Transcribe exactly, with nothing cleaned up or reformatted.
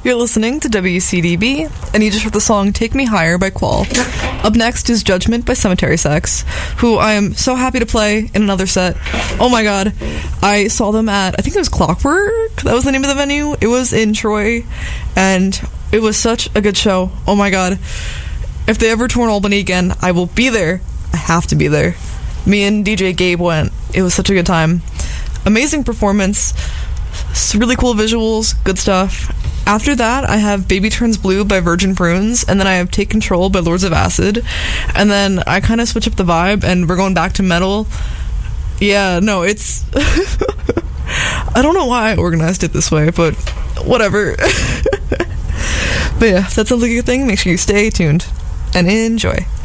You're listening to W C D B, and you just heard the song Take Me Higher by Qual. Up next is Judgment by Cemetery Sex, who I am so happy to play in another set. Oh my god. I saw them at, I think it was Clockwork? That was the name of the venue. It was in Troy, and it was such a good show. Oh my god. If they ever tour in Albany again, I will be there. I have to be there. Me and D J Gabe went. It was such a good time. Amazing performance. Really cool visuals. Good stuff. After that, I have Baby Turns Blue by Virgin Prunes, and then I have Take Control by Lords of Acid, and then I kind of switch up the vibe, and we're going back to metal. Yeah, no, it's... I don't know why I organized it this way, but whatever. But yeah, if that sounds like a good thing, make sure you stay tuned and enjoy.